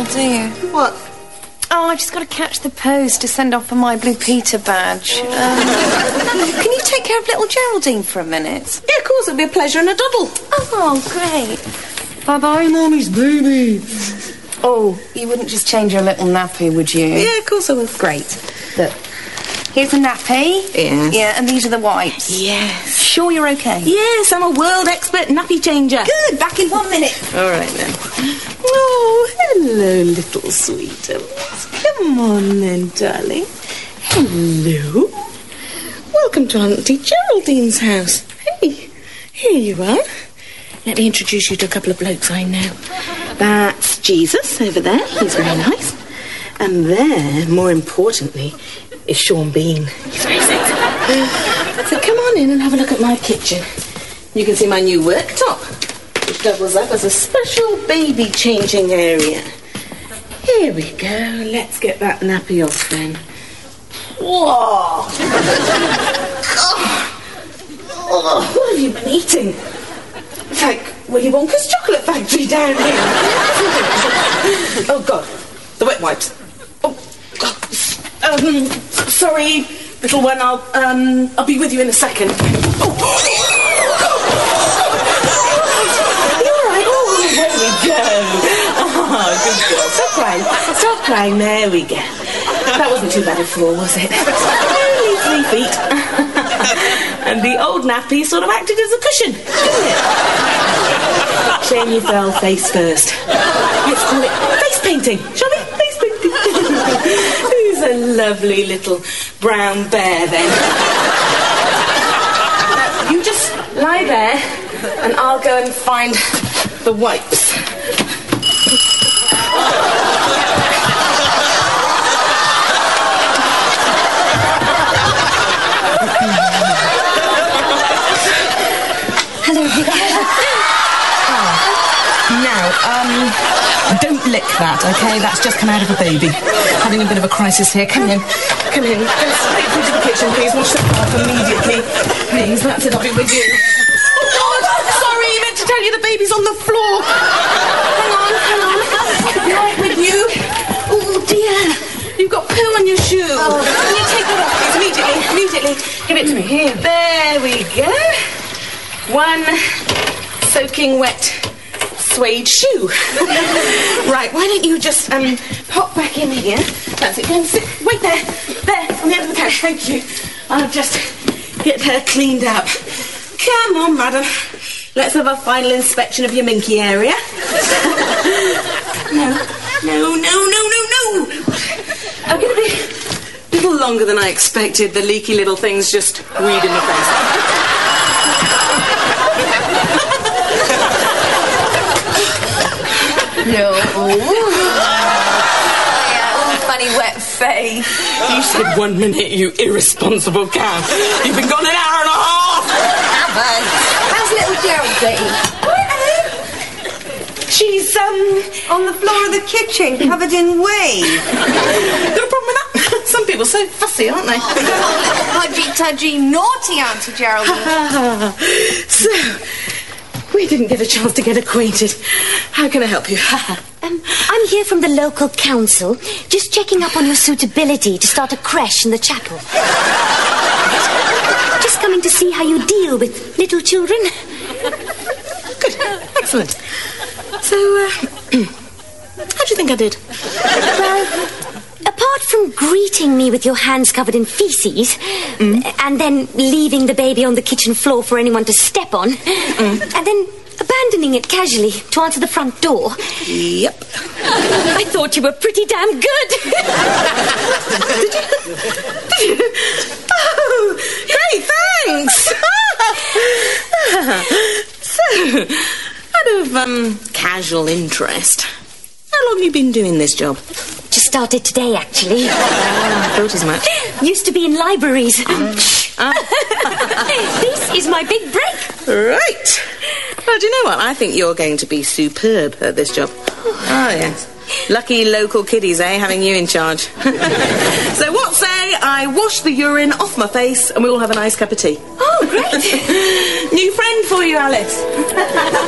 do you? What? Oh, I've just got to catch the post to send off for my Blue Peter badge. Can you take care of little Geraldine for a minute? Yeah, of course, it'll be a pleasure and a doddle. Oh, great. Bye-bye, Mommy's baby. Oh, you wouldn't just change your little nappy, would you? Yeah, of course I will. Great. Look, here's the nappy. Yes. Yeah, and these are the wipes. Yes. Sure you're okay? Yes, I'm a world expert nappy changer. Good, back in 1 minute. All right, then. Oh, hello, little sweetums. Come on, then, darling. Hello. Welcome to Auntie Geraldine's house. Hey, here you are. Let me introduce you to a couple of blokes I know. That's Jesus over there. He's very nice. And there, more importantly, is Sean Bean. He's very sexy. So come on in and have a look at my kitchen. You can see my new worktop, which doubles up as a special baby changing area. Here we go. Let's get that nappy off then. Whoa! Oh, what have you been eating? It's like Willy Wonka's chocolate factory down here. Oh, God. The wet wipes. Oh, God. Sorry, little one. I'll be with you in a second. Oh. You all right? Oh, there we go. Oh, good girl. Stop crying. Stop crying. There we go. That wasn't too bad a fall, was it? Only 3 feet. And the old nappy sort of acted as a cushion, didn't it? Shame you fell face first. Let's call it face painting, shall we? Face painting. Who's a lovely little brown bear, then? You just lie there, and I'll go and find the wipes. Don't lick that, okay? That's just come out of a baby. Having a bit of a crisis here. Come in. Come in. Go straight through to the kitchen, please. Wash the car immediately. Please, that's it. I'll be with you. Oh, God! Sorry, I meant to tell you the baby's on the floor. Hang on. Right with you. Oh, dear. You've got poo on your shoe. Oh. Can you take that off, please? Immediately. Give it to me. Here. There we go. One soaking wet suede shoe. Right, why don't you just pop back in here. That's it. Go and sit. Wait there. There, on the end of the couch. Thank you. I'll just get her cleaned up. Come on, madam. Let's have a final inspection of your minky area. No. I'm going to be a little longer than I expected. The leaky little thing's just weed in the face. No. Funny wet face. You said 1 minute, you irresponsible cow. You've been gone an hour and a half. How's little Geraldine? She's, on the floor of the kitchen, covered in wee. Got a problem with that? Some people are so fussy, aren't they? Pudgy, naughty Auntie Geraldine. So, we didn't get a chance to get acquainted. How can I help you? I'm here from the local council, just checking up on your suitability to start a creche in the chapel. Just coming to see how you deal with little children. Good, excellent. So, how do you think I did? Well, apart from greeting me with your hands covered in feces, and then leaving the baby on the kitchen floor for anyone to step on, and then abandoning it casually to answer the front door. Yep. I thought you were pretty damn good. Did you? Oh, great, thanks. So, out of casual interest, how long have you been doing this job? Just started today, actually. Thought as much. Used to be in libraries. This is my big break. Right. Well, do you know what? I think you're going to be superb at this job. Oh, yes. Lucky local kiddies, eh, having you in charge. So what say I wash the urine off my face and we all have a nice cup of tea? Oh, great. New friend for you, Alice.